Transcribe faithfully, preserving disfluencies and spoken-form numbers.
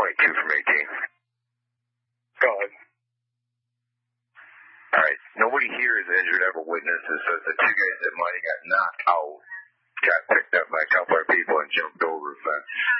twenty-two from eighteen. Go ahead. All right. Nobody here is injured, ever witnessed this. So the two guys that might have got knocked out got picked up by a couple of people and jumped over the fence.